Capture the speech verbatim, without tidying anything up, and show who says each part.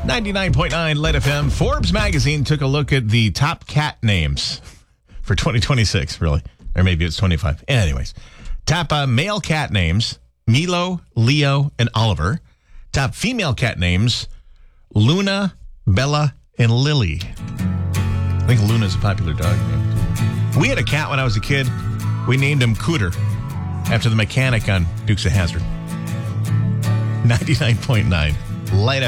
Speaker 1: ninety-nine point nine Light F M. Forbes magazine took a look at the top cat names for twenty twenty-six, really. Or maybe it's twenty-five. Anyways, top uh, male cat names, Milo, Leo, and Oliver. Top female cat names, Luna, Bella, and Lily. I think Luna's a popular dog name. We had a cat when I was a kid. We named him Cooter, after the mechanic on Dukes of Hazzard. ninety-nine point nine Light